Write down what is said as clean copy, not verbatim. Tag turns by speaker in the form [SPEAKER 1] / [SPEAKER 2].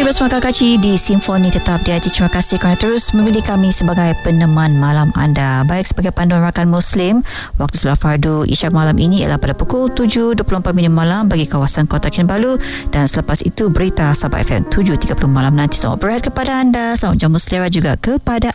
[SPEAKER 1] Kembali bersama Kakak Ci di Simfoni Tetap di Hati. Terima kasih kerana terus memilih kami sebagai peneman malam anda. Baik, sebagai panduan rakan Muslim, waktu solat fardu Isyak malam ini ialah pada pukul 7.24 malam bagi kawasan Kota Kinabalu, dan selepas itu berita Sabah FM 7.30 malam nanti. Selamat berehat kepada anda, selamat jamu selera juga kepada